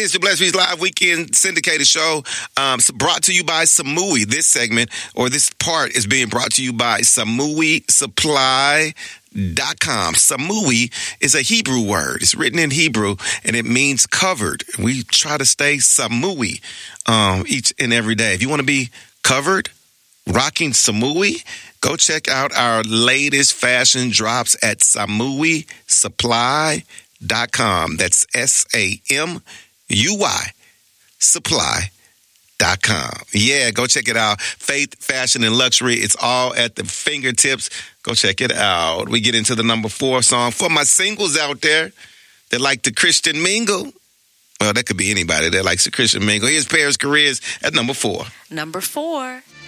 is the Blessed Beats Live Weekend Syndicated Show, brought to you by Samui. This segment, or this part, is being brought to you by Samui Supply.com. Samui is a Hebrew word. It's written in Hebrew, and it means covered. We try to stay Samui each and every day. If you want to be covered, rocking Samui, go check out our latest fashion drops at Samui Supply.com. That's SAMUI Supply.com. Yeah, go check it out. Faith, fashion, and luxury. It's all at the fingertips. Go check it out. We get into the number 4 song for my singles out there that like the Christian mingle. Well, that could be anybody that likes the Christian mingle. Here's Paris Careers at number 4. Number 4.